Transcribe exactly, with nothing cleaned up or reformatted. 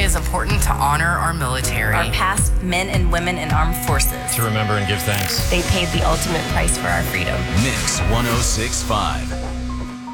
is important to honor our military. Our past men and women in armed forces. To remember and give thanks. They paid the ultimate price for our freedom. Mix one oh six point five.